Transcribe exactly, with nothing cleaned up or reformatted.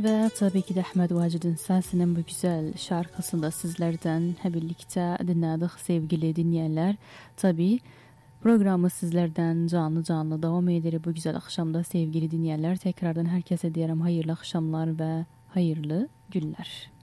Ve tabii ki de Ahmet Vacid'in sesinin bu güzel şarkısında sizlerden hep birlikte dinledik sevgili dinleyenler. Tabii programı sizlerden canlı canlı devam eder bu güzel akşamda sevgili dinleyenler. Tekrardan herkese diyelim hayırlı akşamlar ve hayırlı günler.